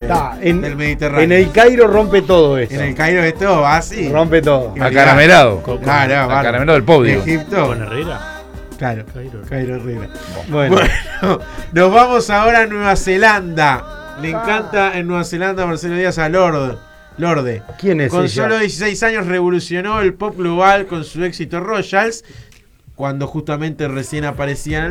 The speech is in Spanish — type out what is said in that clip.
del Mediterráneo. En el Cairo rompe todo esto. En el Cairo esto va así. Rompe todo. Acaramelado. Claro, Acaramelado del podio. Egipto. Con Herrera. Claro, Cairo Herrera. Bueno, Nos vamos ahora a Nueva Zelanda. Le encanta en Nueva Zelanda Marcelo Díaz a Lorde. ¿quién es Con ella? solo 16 años revolucionó el pop global con su éxito Royals, cuando justamente recién aparecían